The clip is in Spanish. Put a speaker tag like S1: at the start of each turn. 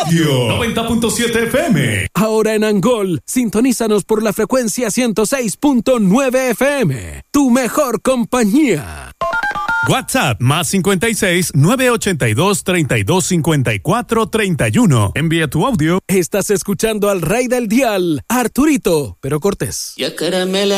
S1: Audio 90.7 FM.
S2: Ahora en Angol, sintonízanos por la frecuencia 106.9 FM. Tu mejor compañía.
S1: WhatsApp más 56 982 32 54 31. Envía tu audio.
S2: Estás escuchando al rey del dial, Arturito, pero Cortés.
S3: Ya caramela.